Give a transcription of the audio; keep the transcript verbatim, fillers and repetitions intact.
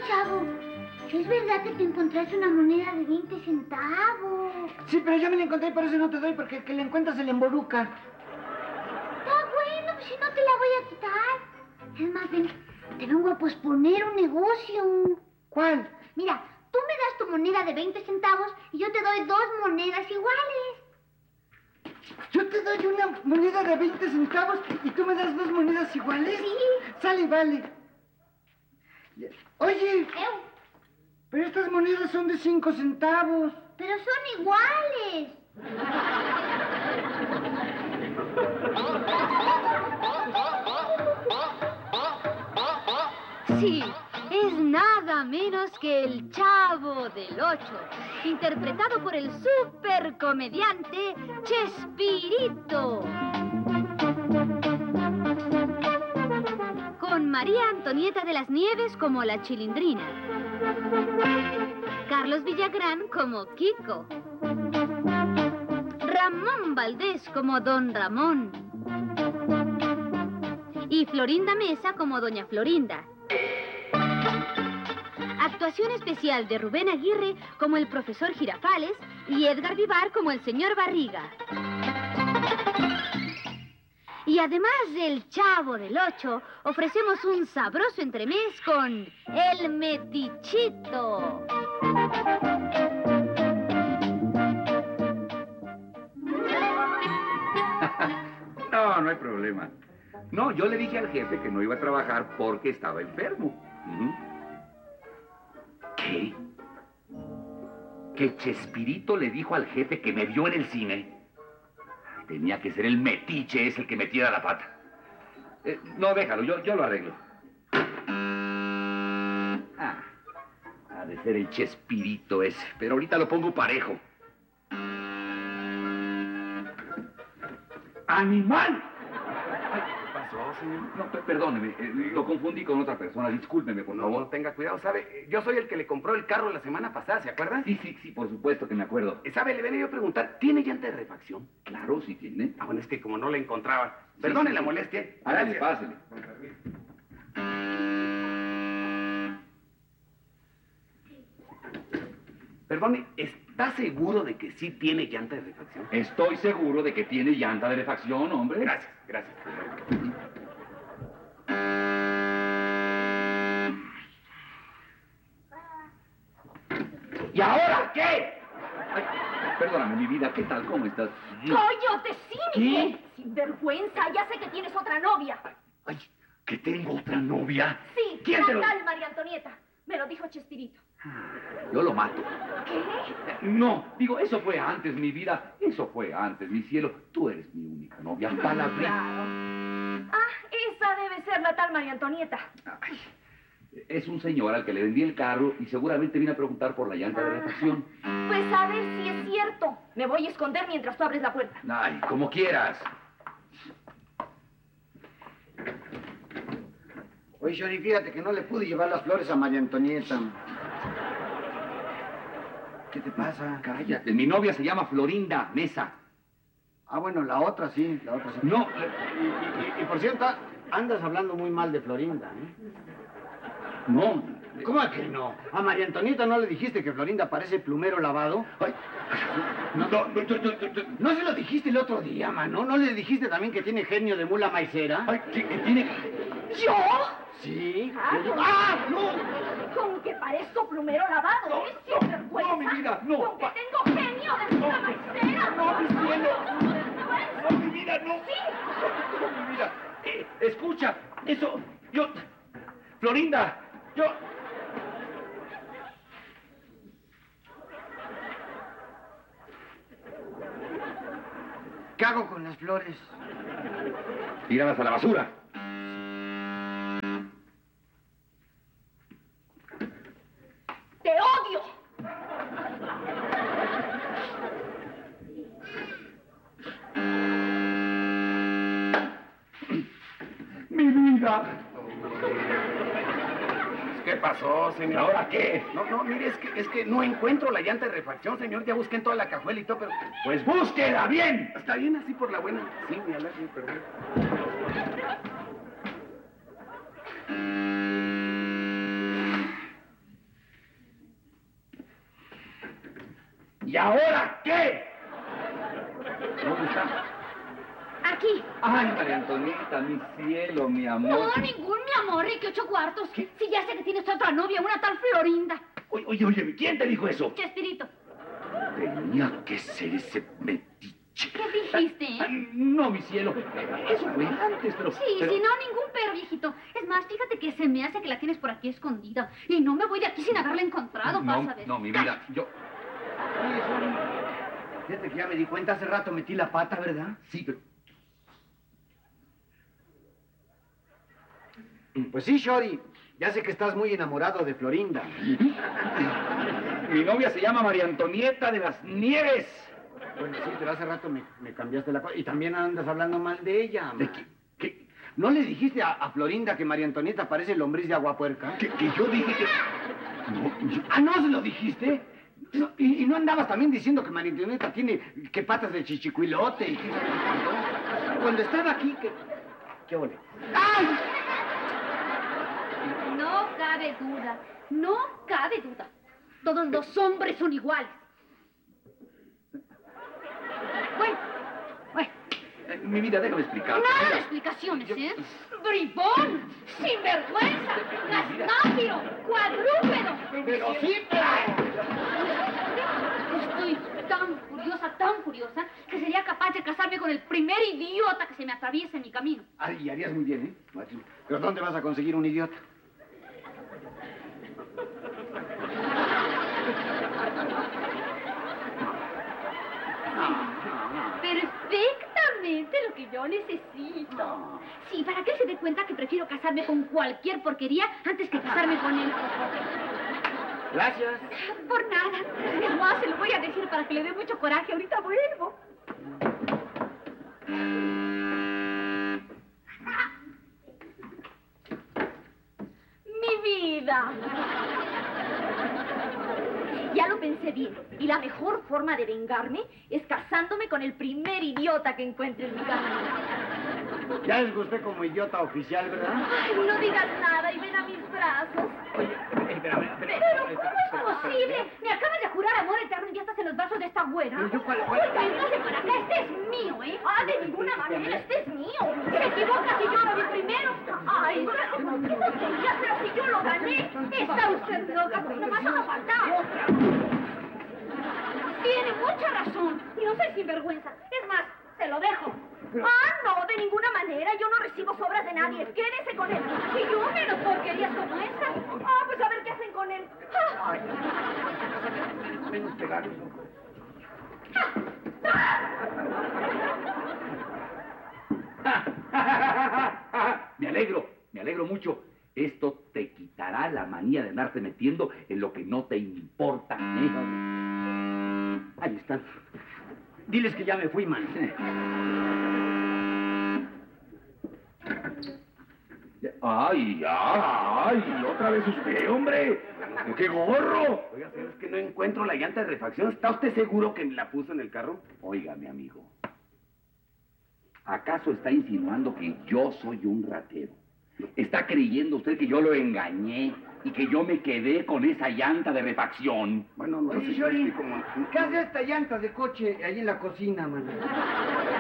chavo, es verdad que te encontraste una moneda de veinte centavos. Sí, pero yo me la encontré y por eso no te doy, porque el que la encuentra se le emboruca. Está bueno, pues si no te la voy a quitar. Es más, ven, te vengo a posponer un negocio. ¿Cuál? Mira, tú me das tu moneda de veinte centavos y yo te doy dos monedas iguales. Yo te doy una moneda de veinte centavos y tú me das dos monedas iguales. Sí. Sale, vale. Oye, Eu. pero estas monedas son de cinco centavos. Pero son iguales. Sí, es nada menos que el Chavo del Ocho, interpretado por el supercomediante Chespirito. Con María Antonieta de las Nieves como la Chilindrina. Carlos Villagrán como Kiko. Ramón Valdés como Don Ramón. Y Florinda Mesa como Doña Florinda. Actuación especial de Rubén Aguirre como el profesor Girafales y Edgar Vivar como el señor Barriga. Y además del Chavo del Ocho, ofrecemos un sabroso entremés con El Metichito. No, no hay problema. No, yo le dije al jefe que no iba a trabajar porque estaba enfermo. Uh-huh. ¿Qué? ¿Que Chespirito le dijo al jefe que me vio en el cine? Tenía que ser el metiche ese el que metiera la pata. Eh, no, déjalo, yo, yo lo arreglo. Ah, ha de ser el Chespirito ese, pero ahorita lo pongo parejo. ¡Animal! pasó, señor? No, perdóneme, eh, lo confundí con otra persona. Discúlpeme, por no, favor. No, tenga cuidado, ¿sabe? Yo soy el que le compró el carro la semana pasada, ¿se acuerda? Sí, sí, sí, por supuesto que me acuerdo. ¿Sabe? Le venía yo a preguntar, ¿tiene llanta de refacción? Claro, sí tiene. Ah, bueno, es que como no la encontraba. Perdone sí, la sí. molestia. Pásale, pásale. Perdone, ¿está seguro de que sí tiene llanta de refacción? Estoy seguro de que tiene llanta de refacción, hombre. Gracias, gracias. ¿Y ahora qué? Ay, perdóname, mi vida, ¿qué tal? ¿Cómo estás? ¡Coyote cínico! ¿Qué? Sin vergüenza, ya sé que tienes otra novia. Ay, ¿que tengo otra novia? Sí, ¿Quién la te lo...? tal María Antonieta. Me lo dijo Chespirito. Yo lo mato. ¿Qué? No, digo, eso fue antes, mi vida. Eso fue antes, mi cielo. Tú eres mi única novia. Palabrita. Claro. Ah, esa debe ser la tal María Antonieta. Ay, es un señor al que le vendí el carro y seguramente vine a preguntar por la llanta de refacción. Pues a ver si es cierto. Me voy a esconder mientras tú abres la puerta. Ay, como quieras. Oye, Shori, fíjate que no le pude llevar las flores a María Antonieta. ¿Qué te pasa? Cállate, mi novia se llama Florinda Mesa. Ah, bueno, la otra sí, la otra sí. No, Y, y- y, por cierto, andas hablando muy mal de Florinda, ¿eh? no. ¿Cómo que no? ¿A María Antonieta no le dijiste que Florinda parece plumero lavado? Ay, no, no, no, no, no, no. ¿No se lo dijiste el otro día, mano? ¿No le dijiste también que tiene genio de mula maicera? Ay, que, que tiene... ¿Yo? Sí. Ah, Yo- no. ¡Ah, no! Con que parezco plumero lavado, No, ¿eh? no, Sin vergüenza. no, mi vida, no. Con que tengo genio de mula maicera. No, mi cielo. No, No, mi vida, no. Sí. No, mi vida. Eh, escucha, eso... Yo... Florinda, yo... ¿Qué hago con las flores? Tíralas a la basura. ¡Te odio! Mi vida. ¿Qué pasó, señor? ¿Ahora qué? No, no, mire, es que, es que no encuentro la llanta de refacción, señor. Ya busqué en toda la cajuela y todo, pero... Pues búsquela bien. Está bien así por la buena. Sí, mi alá, sí, perdón. ¿Y ahora qué? ¿Dónde está? Aquí. Ay, María Antonieta, mi cielo, mi amor. No, ningún mi amor, Ricky, ocho cuartos. ¿Qué? Si ya sé que tienes otra novia, una tal Florinda. Oye, oye, oye, ¿quién te dijo eso? Chespirito, Tenía que ser ese metiche. ¿qué dijiste? Ah, no, mi cielo. Eso fue antes, pero... Sí, pero- sí, no, ningún pero, viejito. Es más, fíjate que se me hace que la tienes por aquí escondida. Y no me voy de aquí sin haberla encontrado, No, vas a ver. no, mi vida, yo... Oye, Shori, fíjate que ya me di cuenta, hace rato metí la pata, ¿verdad? Sí, pero... Pues sí, Shori. Ya sé que estás muy enamorado de Florinda. Mi novia se llama María Antonieta de las Nieves. Bueno, sí, pero hace rato me, me cambiaste la cosa. Y también andas hablando mal de ella. ¿De ma. qué? ¿Qué? ¿No le dijiste a, a Florinda que María Antonieta parece lombriz de agua puerca? ¿Que, que yo dije que... No, yo- Ah, ¿no se lo dijiste? No, y, y no andabas también diciendo que María Antonieta tiene que patas de chichicuilote y que... Cuando estaba aquí, que... ¿Qué ole? ¡Ay! No cabe duda, no cabe duda. Todos los hombres son iguales. Bueno, bueno, Eh, mi vida, déjame explicar. nada de Mira, explicaciones, yo- ¿eh? Bribón, sinvergüenza, gasnáfiro, cuadrúpedo. Pero sí, pero... Estoy tan furiosa, tan furiosa, que sería capaz de casarme con el primer idiota que se me atraviese en mi camino. Ay, harías muy bien, ¿eh? Pero ¿dónde vas a conseguir un idiota? Perfectamente lo que yo necesito. Sí, para que él se dé cuenta que prefiero casarme con cualquier porquería antes que casarme con él. Gracias. Por nada. Es más, se lo voy a decir para que le dé mucho coraje. Ahorita vuelvo. Mi vida. Ya lo pensé bien. Y la mejor forma de vengarme es casándome con el primer idiota que encuentre en mi camino. Ya les gusté como idiota oficial, ¿verdad? Ay, no digas nada y ven a mis brazos. Oye, espérame, espérame. Pero, ¿cómo es posible? Me acabas de jurar amor eterno y ya estás en los brazos de esta güera. Pero yo, ¿cuál- cuál- Oiga, véngase para acá, este es mío, ¿eh? Ah, de ninguna manera, este es mío. Se equivoca si yo lo vi primero. Ay, gracias por qué tonterías, pero si yo lo gané. Está usted loca, pues nomás haga falta. Tiene mucha razón. Y no soy sinvergüenza. Es más, se lo dejo. Ah, no, de ninguna manera. Yo no recibo sobras de nadie. Quédese con él. Y yo menos porquerías como esta. Ah, pues a ver qué hacen con él. Ah. Menos pegar. Me alegro, me alegro mucho. Esto te quitará la manía de andarte metiendo en lo que no te importa, ¿eh? Ahí están. Diles que ya me fui, man. Ay, ya, ay, otra vez usted, hombre. ¡Qué gorro! Oiga, señor, es que no encuentro la llanta de refacción. ¿Está usted seguro que la puso en el carro? Oiga, mi amigo. ¿Acaso está insinuando que yo soy un ratero? ¿Está creyendo usted que yo lo engañé y que yo me quedé con esa llanta de refacción? Bueno, no Oye, sé, Shori, es que como... ¿qué hace esta llanta de coche ahí en la cocina, man?